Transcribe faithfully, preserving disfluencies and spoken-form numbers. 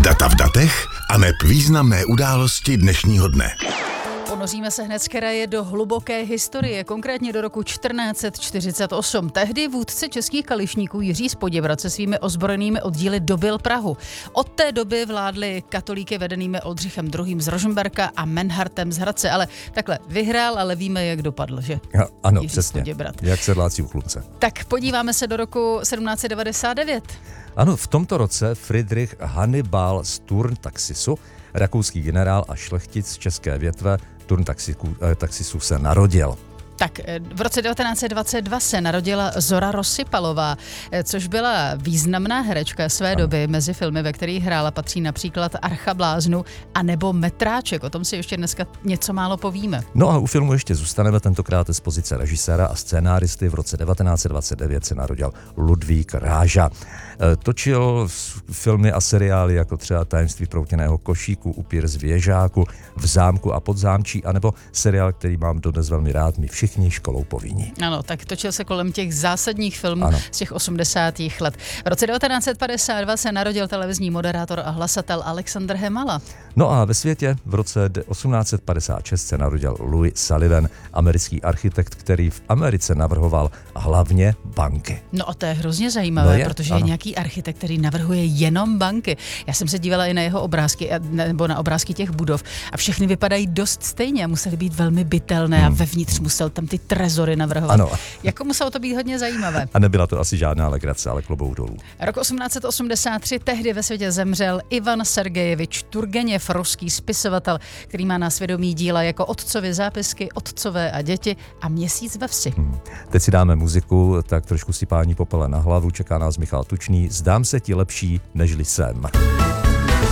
Data v datech aneb významné události dnešního dne. Ponoříme se hned z kraje do hluboké historie, konkrétně do roku čtrnáct set čtyřicet osm. Tehdy vůdce českých kališníků Jiří z Poděbrad se svými ozbrojenými oddíly dobyl Prahu. Od té doby vládli katolíky vedenými Oldřichem druhým. z Rožmberka a Menhartem z Hradce. Ale takhle vyhrál, ale víme, jak dopadl, že? Ja, ano, Jiří přesně. Poděbrad. Jak sedláci u chlumce. Tak podíváme se do roku sedmnáct set devadesát devět. Ano, v tomto roce Friedrich Hannibal z Turntaxisu, rakouský generál a šlechtic z české větve Turntaxisu se narodil. Tak v roce devatenáct set dvacet dva se narodila Zora Rosypalová, což byla významná herečka své ano. doby. Mezi filmy, ve kterých hrála, patří například Archa bláznu a nebo Metráček. O tom si ještě dneska něco málo povíme. No a u filmu ještě zůstaneme, tentokrát z pozice režiséra a scénáristy. V roce devatenáct set dvacet devět se narodil Ludvík Ráža. Točil filmy a seriály jako třeba Tajemství proutěného košíku, Upír z Věžáku, V zámku a podzámčí, anebo seriál, který mám dodnes velmi rád, My všichni školou povinní. Ano, tak točil se kolem těch zásadních filmů ano. z těch osmdesátých let. V roce devatenáct set padesát dva se narodil televizní moderátor a hlasatel Alexander Hemala. No a ve světě v roce osmnáct set padesát šest se narodil Louis Sullivan, americký architekt, který v Americe navrhoval hlavně banky. No a to je hrozně zajímavé, no je, protože ano. je nějaký architekt, který navrhuje jenom banky. Já jsem se dívala i na jeho obrázky, nebo na obrázky těch budov a všechny vypadají dost stejně a musely být velmi bytelné hmm. a vevnitř musel tam ty trezory navrhovat. Ano. Jako muselo to být hodně zajímavé. A nebyla to asi žádná legrace, ale klobouk dolů. Rok osmnáct set osmdesát tři, tehdy ve světě zemřel Ivan Sergejevič Turgeněv, ruský spisovatel, který má na svědomí díla jako Otcovy zápisky, Otcové a děti a Měsíc ve vsi. Hmm. Teď si dáme muziku, tak trošku sypání popele na hlavu, čeká nás Michal Tučný. Zdám se ti lepší, nežli jsem.